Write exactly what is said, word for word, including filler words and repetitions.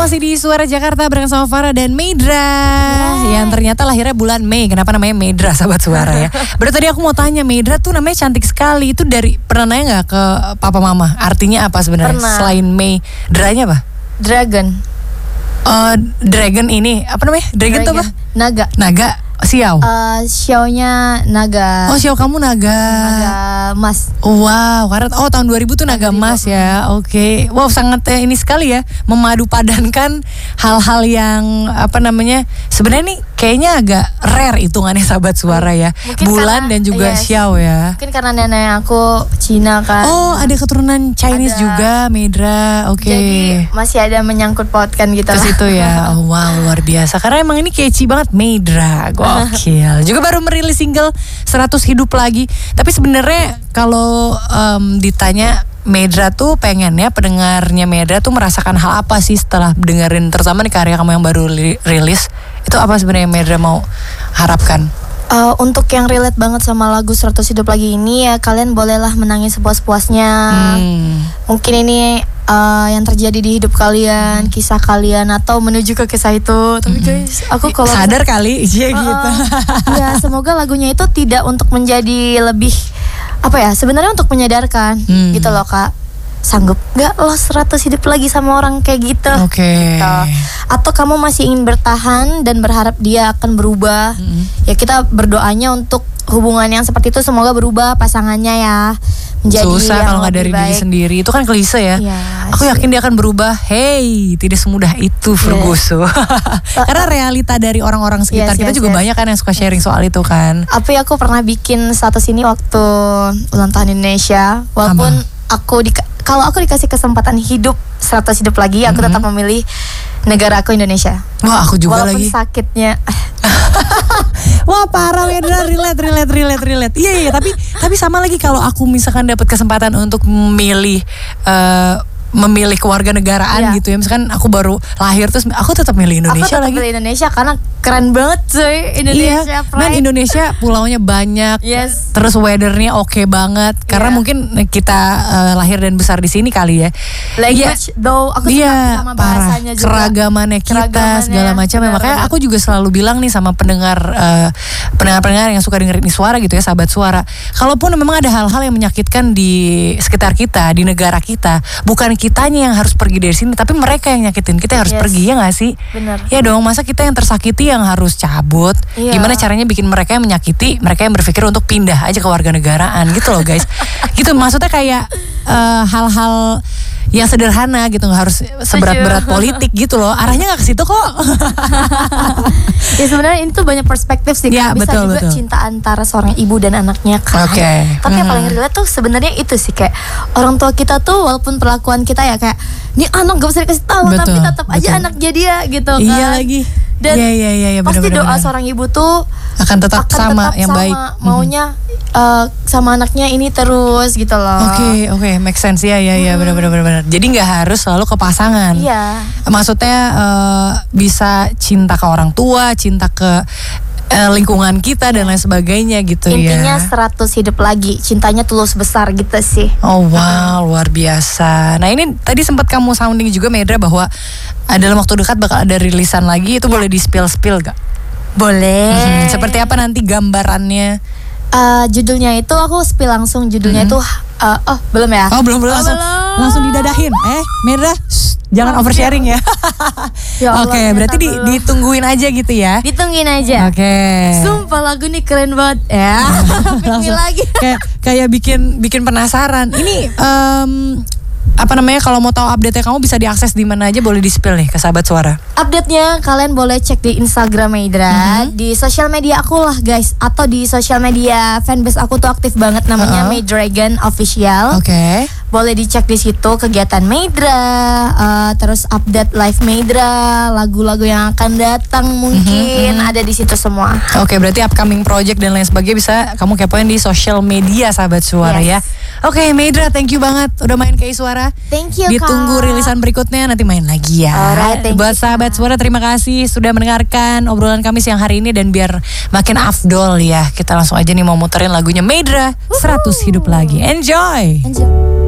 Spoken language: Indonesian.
Masih di Suara Jakarta bareng sama Farah dan Medra yeah. Yang ternyata lahirnya bulan Mei. Kenapa namanya Medra, sahabat Suara ya. Berarti tadi aku mau tanya, Medra tuh namanya cantik sekali. Itu dari, pernah nanya gak ke papa mama? Artinya apa sebenarnya selain Mei? Dranya apa? Dragon. uh, Dragon ini, apa namanya? Dragon, Dragon. tuh apa? Naga. Naga, Xiao. Uh, Xiao-nya naga. Oh, Xiao kamu naga. Naga emas. Wow, karena oh tahun dua ribu tuh naga emas ya. Oke. Okay. Wow, sangat eh, ini sekali ya, memadu padankan hal-hal yang apa namanya? Sebenarnya nih kayaknya agak rare hitungannya, sahabat Suara ya. Mungkin Bulan karena, dan juga yes. Xiao ya. Mungkin karena nenek aku Cina kan. Oh, ada keturunan Chinese ada. juga, Medra. Oke. Okay. Jadi masih ada menyangkut pautkan gitu. Ke situ ya. Oh, wow, luar biasa. Karena emang ini catchy banget, Medra. Gokil. Juga baru merilis single seratus Hidup Lagi. Tapi sebenarnya kalau um, ditanya Medra tuh pengennya pendengarnya Medra tuh merasakan hal apa sih setelah dengerin terutama nih karya kamu yang baru li- rilis. Itu apa sebenarnya Medra mau harapkan? Uh, untuk yang relate banget sama lagu seratus Hidup Lagi ini ya, kalian bolehlah menangis sepuas-puasnya. Hmm. Mungkin ini uh, yang terjadi di hidup kalian, kisah kalian atau menuju ke kisah itu. Tapi guys, aku kalau sadar kali iya uh, gitu. Ya, semoga lagunya itu tidak untuk menjadi lebih apa ya? Sebenarnya untuk menyadarkan hmm. gitu loh, Kak. Sanggup gak lo seratus hidup lagi sama orang kayak gitu? Oke. Okay. Gitu. Atau kamu masih ingin bertahan dan berharap dia akan berubah? Mm-hmm. Ya kita berdoanya untuk hubungan yang seperti itu semoga berubah pasangannya ya. Menjadi susah kalau nggak dari baik. Diri sendiri. Itu kan klise ya. ya Aku yakin dia akan berubah. Hey, tidak semudah itu, Ferguson. Yeah. Karena realita dari orang-orang sekitar yes, kita yes, juga yes. banyak kan yang suka sharing yes. soal itu kan. Tapi aku pernah bikin status ini waktu ulang tahun Indonesia. Walaupun Ama. aku di kalau aku dikasih kesempatan hidup seratus hidup lagi, aku mm-hmm. tetap memilih negara aku Indonesia. Wah, aku juga walaupun lagi. Walaupun sakitnya. Wah, parah ya, relate, relate, relate, relate. Iya, iya, tapi tapi sama lagi kalau aku misalkan dapat kesempatan untuk memilih uh, memilih kewarganegaraan yeah. gitu ya. Misalkan aku baru lahir terus aku tetap milih Indonesia aku tetap lagi. Milih Indonesia karena keren banget cuy Indonesia. Iya. Dan Indonesia pulaunya banyak. Yes. Terus weathernya oke okay banget. Karena yeah. mungkin kita uh, lahir dan besar di sini kali ya. Language yeah. though aku suka yeah, sama bahasanya juga. Keragamannya kita Keragamannya, segala macam. Makanya aku juga selalu bilang nih sama pendengar uh, pendengar-pendengar yang suka dengerin ini suara gitu ya, sahabat Suara. Kalaupun memang ada hal-hal yang menyakitkan di sekitar kita, di negara kita, bukan kitanya yang harus pergi dari sini, tapi mereka yang nyakitin kita yang harus yes. pergi, ya nggak sih? Benar. Ya dong, masa kita yang tersakiti yang harus cabut? Iya. Gimana caranya bikin mereka yang menyakiti, mereka yang berpikir untuk pindah aja ke warganegaraan gitu loh guys. Gitu maksudnya kayak uh, hal-hal yang sederhana gitu, nggak harus seberat-berat politik gitu loh. Arahnya nggak ke situ kok. Ya sebenarnya ini tuh banyak perspektif sih. Ya, bisa betul, juga betul. cinta antara seorang ibu dan anaknya kan. Okay. Tapi hmm. yang paling relate tuh sebenarnya itu sih, kayak orang tua kita tuh walaupun perlakuan kita ya kayak ini anak gak usah dikasih tahu, tapi tetap aja anaknya dia gitu kan. Iya lagi. Dan ya, ya, ya, ya, pasti bener, doa bener. seorang ibu tuh akan tetap akan sama tetap yang sama, baik. Maunya mm-hmm. uh, sama anaknya ini terus gitu loh. Oke okay, oke okay, make sense ya ya ya hmm. benar benar benar. Jadi nggak harus selalu ke pasangan. Iya. Maksudnya uh, bisa cinta ke orang tua, cinta ke uh, lingkungan kita dan lain sebagainya gitu. Intinya ya. Intinya seratus hidup lagi, cintanya tulus besar gitu sih. Oh wow, luar biasa. Nah ini tadi sempat kamu sounding juga Medra bahwa uh, dalam waktu dekat bakal ada rilisan lagi. Itu ya. Boleh di spill spill gak? Boleh. Hmm, seperti apa nanti gambarannya? Uh, judulnya itu aku spill langsung. Judulnya itu hmm. uh, oh belum ya? Oh belum belum langsung, belum. langsung didadahin. Eh Medra, shh, jangan oh, oversharing ya. ya Oke, okay, berarti di, ditungguin aja gitu ya? Ditungguin aja. Oke. Okay. Sumpah lagu nih keren banget ya. Langsung lagi. Kayak kayak bikin bikin penasaran. Ini um, apa namanya, kalau mau tahu update-nya kamu bisa diakses di mana aja, boleh di-spill nih ke sahabat Suara. Update-nya kalian boleh cek di Instagram Medra, mm-hmm. di sosial media aku lah guys, atau di sosial media fanbase aku tuh aktif banget namanya uh-huh. Medragon Official. Oke. Okay. Boleh dicek di situ kegiatan Medra, uh, terus update live Medra, lagu-lagu yang akan datang mungkin mm-hmm. ada di situ semua. Oke, okay, berarti upcoming project dan lain sebagainya bisa kamu kepoin di sosial media sahabat Suara yes. ya. Oke, okay, Medra, thank you banget udah main ke Suara. Thank you. Ditunggu Kak. Rilisan berikutnya, nanti main lagi ya. Alright, buat sahabat Suara, terima kasih sudah mendengarkan obrolan kami siang hari ini, dan biar makin afdol ya, kita langsung aja nih mau muterin lagunya Medra, seratus Hidup Lagi. Enjoy. Enjoy.